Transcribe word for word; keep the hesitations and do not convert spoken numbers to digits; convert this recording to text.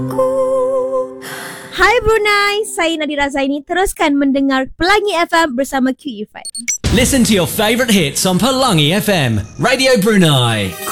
Hai Brunei, saya Nadira Zaini. Teruskan mendengar Pelangi F M bersama Q Irfan. Listen to your favourite hits on Pelangi F M, Radio Brunei.